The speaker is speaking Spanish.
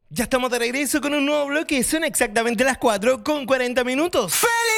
Ya estamos de regreso con un nuevo bloque. Son exactamente las 4:40. ¡Feliz